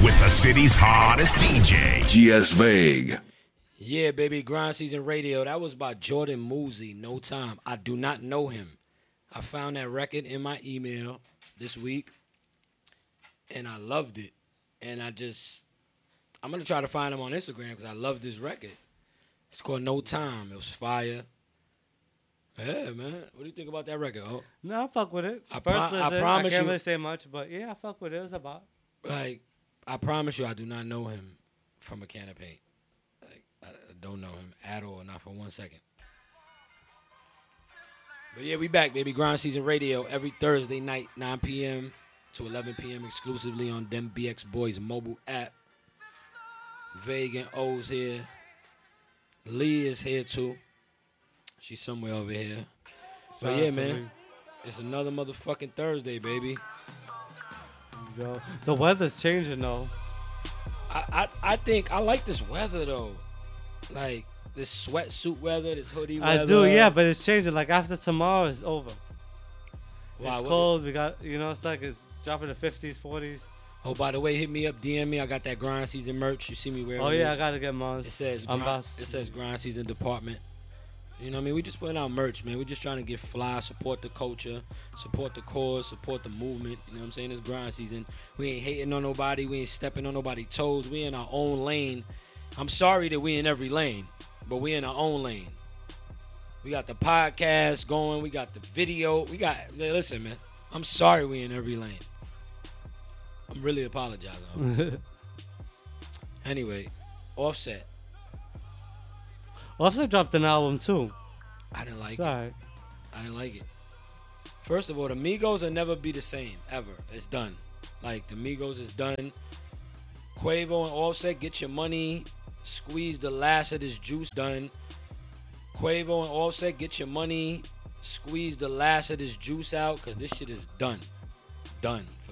with the city's hottest DJ, GS Vague. Yeah, baby, Grind Season Radio. That was by Jordan Moosey, No Time. I do not know him. I found that record in my email this week, and I loved it. And I'm going to try to find him on Instagram because I love this record. It's called No Time. It was fire. Yeah, man. What do you think about that record? Oh, No, I fuck with it. I First listen, promise I can't you- really say much, but yeah, I fuck with it. It was about. like, I promise you I do not know him from a can of paint. Like, I don't know him at all, not for 1 second. But yeah, we back, baby. Grind Season Radio every Thursday night, 9 p.m. to 11 p.m. exclusively on Dem BX Boys mobile app. Vague and O's here. Lee is here too. She's somewhere over here. But Shout yeah, out to man. Lee. It's another motherfucking Thursday, baby. Yo, the weather's changing though. I think I like this weather though. Like this sweatsuit weather, this hoodie weather. I do, yeah, but it's changing. Like after tomorrow, it's over. Wow, It's what- cold. We got, it's like it's dropping to 50s, 40s. Oh, by the way, hit me up, DM me. I got that Grind Season merch. You see me wearing Oh it. yeah, I gotta get mine. It says I'm grind, about. it says Grind Season Department. You know what I mean? We just putting out merch, man. We just trying to get fly, support the culture, support the cause, support the movement. You know what I'm saying? It's Grind Season. We ain't hating on nobody. We ain't stepping on nobody's toes. We in our own lane. I'm sorry that we in every lane, but we in our own lane. We got the podcast going. We got the video. Listen, man. I'm sorry we in every lane. I'm really apologizing. Anyway, Offset. Offset dropped an album too. I didn't like It's it. alright. I didn't like it. First of all, the Migos will never be the same, ever. It's done. Like, the Migos is done. Quavo and Offset, get your money. Squeeze the last of this juice, done. Quavo and Offset, get your money. Squeeze the last of this juice out, because this shit is done. Done.